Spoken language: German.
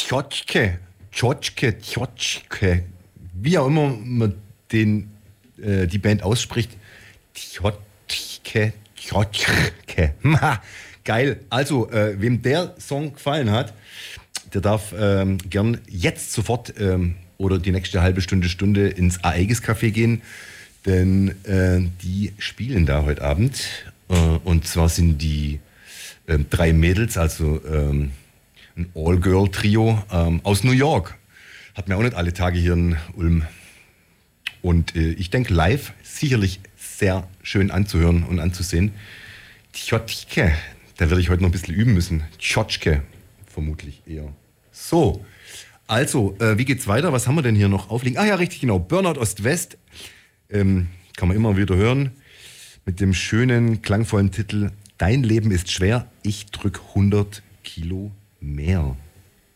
Tjotke, wie auch immer man die Band ausspricht. Tjotke. Geil. Also, wem der Song gefallen hat, der darf gern jetzt sofort oder die nächste halbe Stunde ins Aegis Café gehen, denn die spielen da heute Abend. Und zwar sind die 3 Mädels, also ein All-Girl-Trio aus New York. Hat mir auch nicht alle Tage hier in Ulm. Und ich denke, live sicherlich sehr schön anzuhören und anzusehen. Tjotke, da werde ich heute noch ein bisschen üben müssen. Tjotke, vermutlich eher. So, also, wie geht's weiter? Was haben wir denn hier noch aufliegen? Ah ja, richtig, genau. Burnout Ost-West. Kann man immer wieder hören. Mit dem schönen, klangvollen Titel Dein Leben ist schwer, ich drück 100 Kilo mehr.